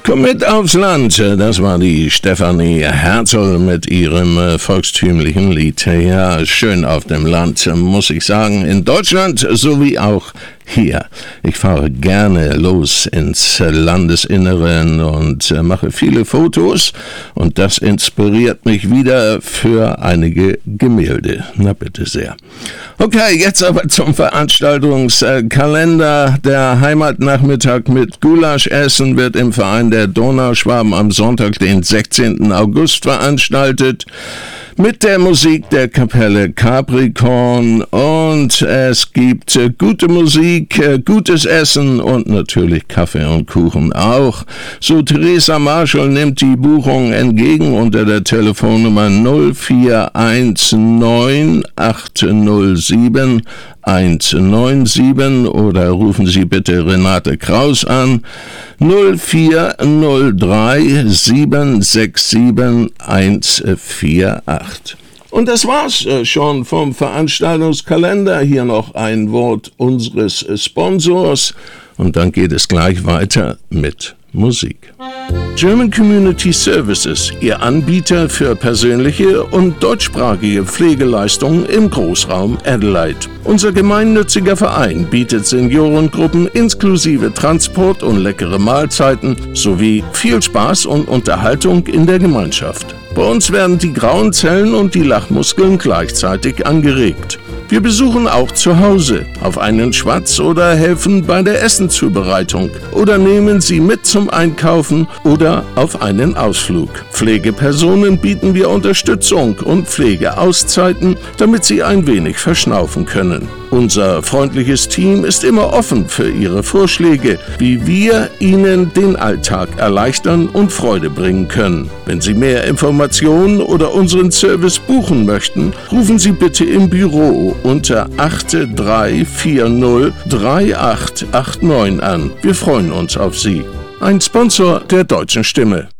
Komm mit aufs Land, das war die Stefanie Herzl mit ihrem volkstümlichen Lied. Ja, schön auf dem Land, muss ich sagen, in Deutschland sowie auch hier. Ich fahre gerne los ins Landesinneren und mache viele Fotos und das inspiriert mich wieder für einige Gemälde. Na bitte sehr. Okay, jetzt aber zum Veranstaltungskalender. Der Heimatnachmittag mit Gulaschessen wird im Verein der Donauschwaben am Sonntag, den 16. August veranstaltet. Mit der Musik der Kapelle Capricorn und es gibt gute Musik, gutes Essen und natürlich Kaffee und Kuchen auch. So, Theresa Marschall nimmt die Buchung entgegen unter der Telefonnummer 0419 807 197 oder rufen Sie bitte Renate Kraus an 0403 767 148. Und das war's schon vom Veranstaltungskalender. Hier noch ein Wort unseres Sponsors und dann geht es gleich weiter mit Musik. German Community Services, Ihr Anbieter für persönliche und deutschsprachige Pflegeleistungen im Großraum Adelaide. Unser gemeinnütziger Verein bietet Seniorengruppen inklusive Transport und leckere Mahlzeiten sowie viel Spaß und Unterhaltung in der Gemeinschaft. Bei uns werden die grauen Zellen und die Lachmuskeln gleichzeitig angeregt. Wir besuchen auch zu Hause auf einen Schwatz oder helfen bei der Essenzubereitung oder nehmen Sie mit zum Einkaufen oder auf einen Ausflug. Pflegepersonen bieten wir Unterstützung und Pflegeauszeiten, damit sie ein wenig verschnaufen können. Unser freundliches Team ist immer offen für Ihre Vorschläge, wie wir Ihnen den Alltag erleichtern und Freude bringen können. Wenn Sie mehr Informationen oder unseren Service buchen möchten, rufen Sie bitte im Büro unter 8340 3889 an. Wir freuen uns auf Sie. Ein Sponsor der Deutschen Stimme.